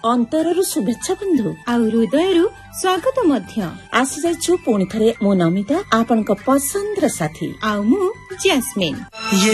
अंतररू शुभेच्छा बंधु आउ हृदयरू स्वागत मध्य आसी जाइछु पुणी थरे मो नमिता आपनका पसंदर साथी आउ मु जैस्मिन।